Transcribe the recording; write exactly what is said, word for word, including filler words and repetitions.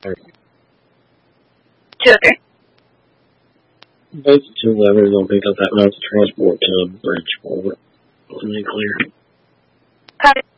Two other. Both the two levers will pick up that amount of transport to Bridgeport. Isn't it clear? Got it.